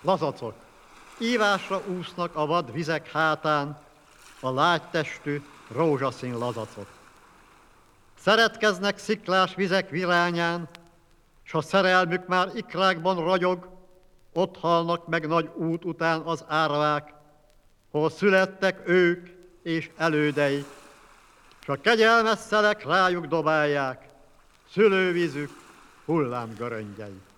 Lazacok, ívásra úsznak a vad vizek hátán, a lágytestű, rózsaszín lazacok. Szeretkeznek sziklás vizek virányán, s a szerelmük már ikrákban ragyog, ott halnak meg nagy út után az árvák, hol születtek ők és elődeik, s a kegyelmes szelek rájuk dobálják, szülővízük hullámgöröngyeit.